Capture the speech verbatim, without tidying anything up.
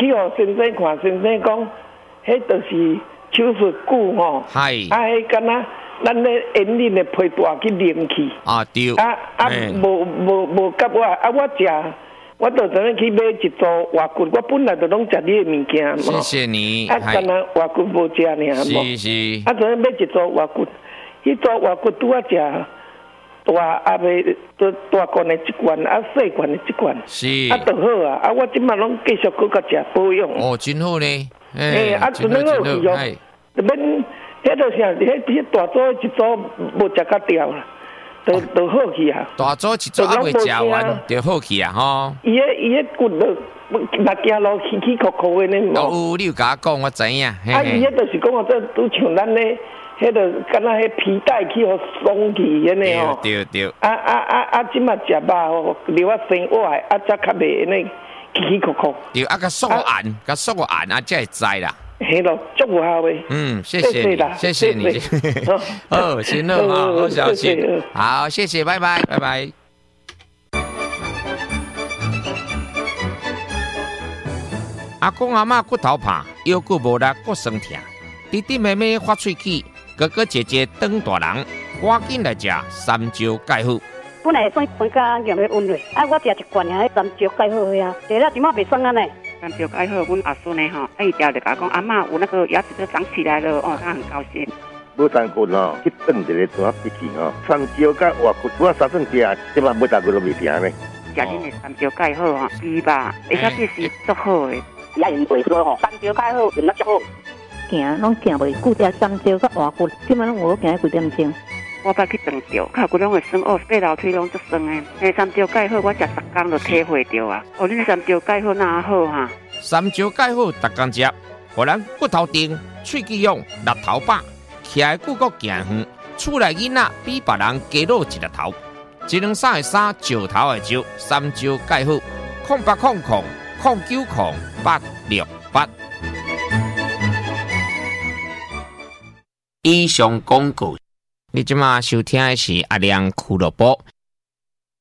去互先生看，先生讲，迄就是手术骨吼， 系啊，迄敢若咱咧演练的皮带去凝去， 啊对， 啊啊，无无无甲我，啊我食。我就昨天去买一组外骨，我本来就拢食你的物件嘛。 谢谢你。 啊，干那外骨无食尔， 是是。 啊，昨天买一组外骨，迄组外骨拄啊食大啊未大大罐的一罐，啊细罐的一罐。 是。 啊，就好啊！啊，我即摆拢继续搁甲食保养。 哦，真好呢。 诶，啊，真好去哦。免，迄个啥，迄迄大组一组无食甲掉啦。都都好去啊！ 大组一组还未食完，就好去啊！吼。 伊迄伊迄骨头，若行路起起伏伏的呢。 有，你有甲我讲，我知影。 啊，伊迄就是讲哦，这都像咱咧，迄个敢若迄皮带去互松去安尼吼。 对对。 啊啊啊啊！即马食肉吼，留啊生活啊，则较袂安尼起起伏伏。 对，啊，甲缩硬，甲缩硬啊，才会知啦。 嘿咯，足有效诶。 嗯，谢谢你，谢谢你。哦，行了啊，好小心。好，谢谢，拜拜，拜拜。阿公阿嬷骨头怕，腰骨无力，骨酸痛。弟弟妹妹发喙齿，哥哥姐姐长大人，赶紧来食三椒钙好。 本来酸酸甲用咧温热，啊，我食一罐啊，三椒钙好呀，食了即马袂酸安尼。 三椒钙好，阮阿孙呢吼，哎，调就甲讲阿嬷有那个牙齿都长起来了，哦，他很高兴。 无三骨哦，去炖一个大笔记哦，三椒甲外骨，我三算食，即马每大骨都袂停呢。 食恁的三椒钙好吼，猪吧，而且这是足好的。 也用袂多吼，三椒钙好用得足好。行，拢行袂久，食三椒甲外骨，即马拢有行几点钟。 我捌去长着，脚骨拢会酸哦，爬楼梯拢足酸的。诶，三椒钙好，我食十工就体会着啊。哦，恁三椒钙好哪好哈？ 三椒钙好，逐工食，互咱骨头硬、喙齿勇、力头饱，徛的骨骼行远，厝内囡仔比别人加露一粒头。一两三的三，石头的石，三椒钙好，空八空空空九空八六八。以上广告。你即马收听的是阿亮俱乐部，